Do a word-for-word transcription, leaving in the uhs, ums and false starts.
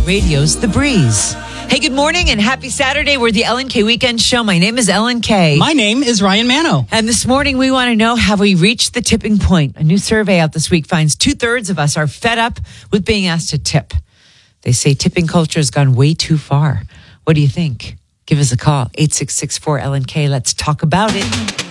Radio's The Breeze. Hey, good morning and happy Saturday. We're the Ellen K Weekend Show. My name is Ellen K. My name is Ryan Mano. And this morning we want to know, have we reached the tipping point? A new survey out this week finds two-thirds of us are fed up with being asked to tip. They say tipping culture has gone way too far. What do you think? Give us a call, eight six six four Ellen K. Let's talk about it.